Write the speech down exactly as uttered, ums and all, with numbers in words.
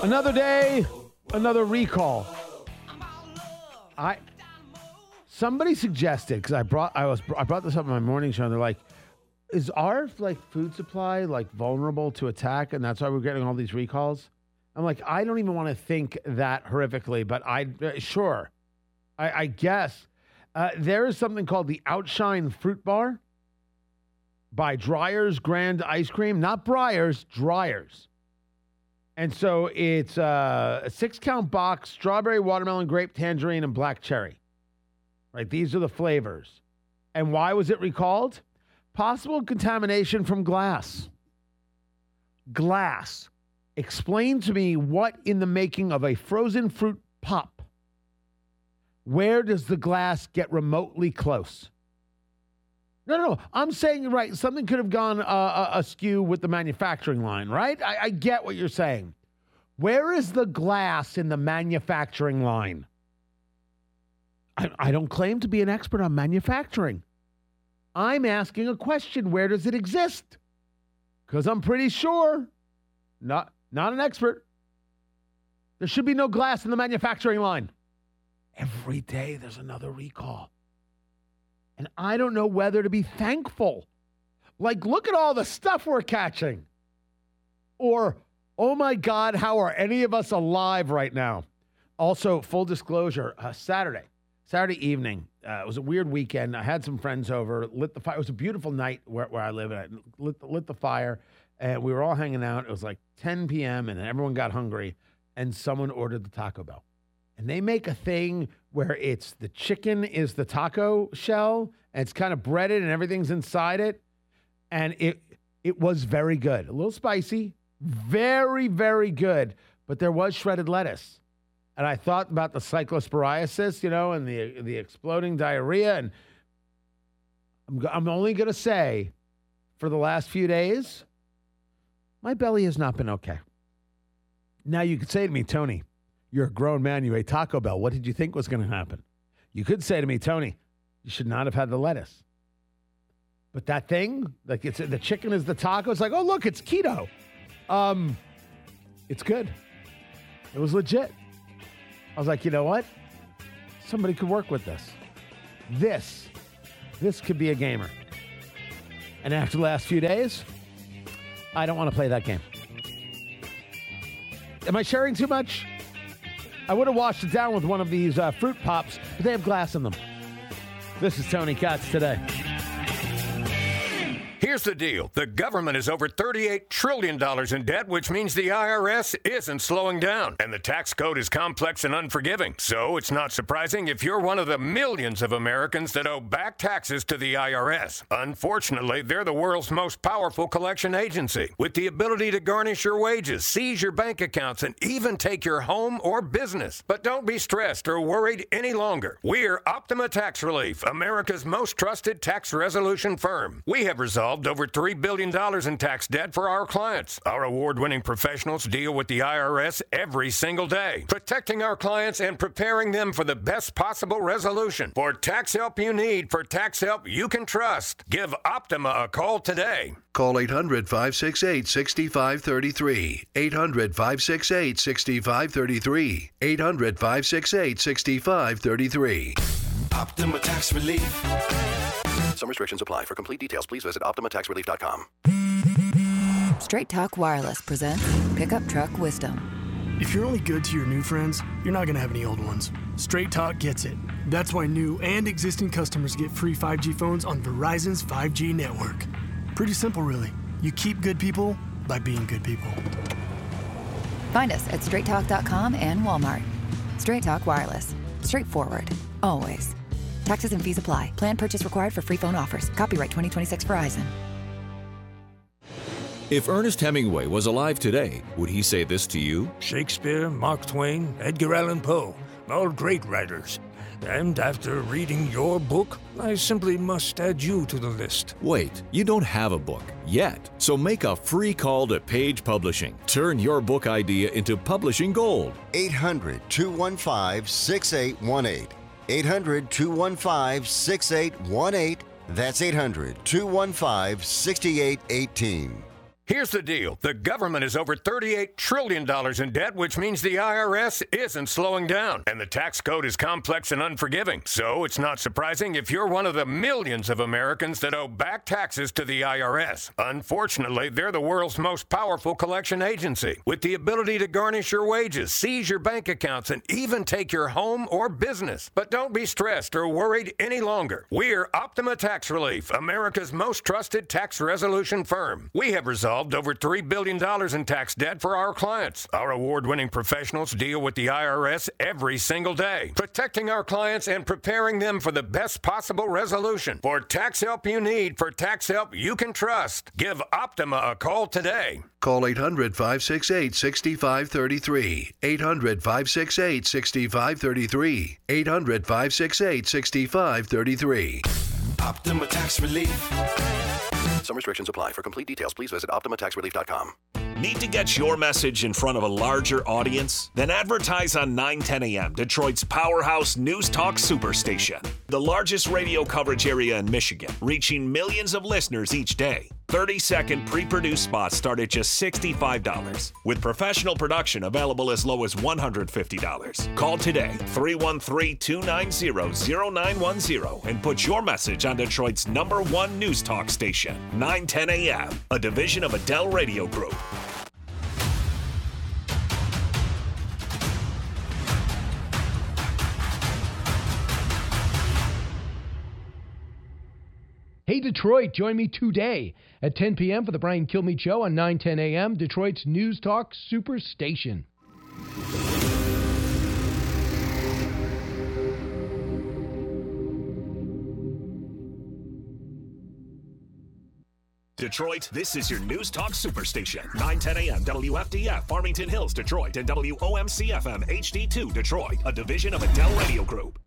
Another day, another recall. I somebody suggested because I brought I was I brought this up in my morning show. And they're like, "Is our like food supply like vulnerable to attack, and that's why we're getting all these recalls?" I'm like, I don't even want to think that horrifically, but I uh, sure, I, I guess uh, there is something called the Outshine Fruit Bar by Dreyer's Grand Ice Cream, not Breyers, Dreyer's. And so it's uh, a six-count box, strawberry, watermelon, grape, tangerine, and black cherry. Right? These are the flavors. And why was it recalled? Possible contamination from glass. Glass. Explain to me what in the making of a frozen fruit pop, where does the glass get remotely close? No, no, no. I'm saying, right, something could have gone uh, askew with the manufacturing line, right? I, I get what you're saying. Where is the glass in the manufacturing line? I, I don't claim to be an expert on manufacturing. I'm asking a question. Where does it exist? Because I'm pretty sure, not, not an expert, there should be no glass in the manufacturing line. Every day there's another recall. And I don't know whether to be thankful. Like, look at all the stuff we're catching. Or, oh my God, how are any of us alive right now? Also, full disclosure, uh, Saturday, Saturday evening, uh, it was a weird weekend. I had some friends over, lit the fire. It was a beautiful night where, where I live. And I lit, lit the fire, and we were all hanging out. It was like ten p.m., and then everyone got hungry, and someone ordered the Taco Bell. And they make a thing where it's the chicken is the taco shell, and it's kind of breaded, and everything's inside it. And it it was very good. A little spicy, very, very good. But there was shredded lettuce. And I thought about the cyclosporiasis, you know, and the the exploding diarrhea. And I'm, I'm only going to say, for the last few days, my belly has not been okay. Now, you could say to me, Tony, you're a grown man. You ate Taco Bell. What did you think was going to happen? You could say to me, Tony, you should not have had the lettuce. But that thing, like it's the chicken is the taco. It's like, oh, look, it's keto. Um, it's good. It was legit. I was like, you know what? Somebody could work with this. This, this could be a gamer. And after the last few days, I don't want to play that game. Am I sharing too much? I would have washed it down with one of these uh, fruit pops, but they have glass in them. This is Tony Katz today. Here's the deal. The government is over thirty-eight trillion dollars in debt, which means the I R S isn't slowing down. And the tax code is complex and unforgiving. So it's not surprising if you're one of the millions of Americans that owe back taxes to the I R S. Unfortunately, they're the world's most powerful collection agency, with the ability to garnish your wages, seize your bank accounts, and even take your home or business. But don't be stressed or worried any longer. We're Optima Tax Relief, America's most trusted tax resolution firm. We have resolved over three billion dollars in tax debt for our clients. Our award-winning professionals deal with the I R S every single day, protecting our clients and preparing them for the best possible resolution. For tax help you need, for tax help you can trust, give Optima a call today. Call eight hundred, five six eight, six five three three. eight hundred, five six eight, six five three three. eight hundred, five six eight, six five three three. Optima Tax Relief. Some restrictions apply. For complete details, please visit optima tax relief dot com. Straight Talk Wireless presents Pickup Truck Wisdom. If you're only good to your new friends, you're not going to have any old ones. Straight Talk gets it. That's why new and existing customers get free five G phones on Verizon's five G network. Pretty simple, really. You keep good people by being good people. Find us at straight talk dot com and Walmart. Straight Talk Wireless. Straightforward. Always. Taxes and fees apply. Plan purchase required for free phone offers. Copyright twenty twenty-six Verizon. If Ernest Hemingway was alive today, would he say this to you? Shakespeare, Mark Twain, Edgar Allan Poe, all great writers. And after reading your book, I simply must add you to the list. Wait, you don't have a book yet. So make a free call to Page Publishing. Turn your book idea into publishing gold. eight hundred, two one five, six eight one eight. eight hundred, two one five, six eight one eight. That's eight hundred, two one five, six eight one eight. Here's the deal. The government is over thirty-eight trillion dollars in debt, which means the I R S isn't slowing down. And the tax code is complex and unforgiving. So it's not surprising if you're one of the millions of Americans that owe back taxes to the I R S. Unfortunately, they're the world's most powerful collection agency, with the ability to garnish your wages, seize your bank accounts, and even take your home or business. But don't be stressed or worried any longer. We're Optima Tax Relief, America's most trusted tax resolution firm. We have resolved over three billion dollars in tax debt for our clients. Our award-winning professionals deal with the I R S every single day, protecting our clients and preparing them for the best possible resolution. For tax help you need, for tax help you can trust, give Optima a call today. Call eight hundred, five six eight, six five three three. eight hundred, five six eight, six five three three. eight hundred, five six eight, six five three three. Optima Tax Relief. Some restrictions apply. For complete details, please visit optima tax relief dot com. Need to get your message in front of a larger audience? Then advertise on nine ten A M, Detroit's powerhouse news talk superstation. The largest radio coverage area in Michigan, reaching millions of listeners each day. thirty-second pre-produced spots start at just sixty-five dollars, with professional production available as low as one hundred fifty dollars. Call today, three one three, two nine zero, zero nine one zero, and put your message on Detroit's number one news talk station, nine ten A M, a division of Adele Radio Group. Hey, Detroit, join me today at ten p.m. for the Brian Kilmeade Show on nine ten A M, Detroit's News Talk Superstation. Detroit, this is your News Talk Superstation. nine ten A M, W F D F, Farmington Hills, Detroit, and W O M C F M H D two, Detroit, a division of Adele Radio Group.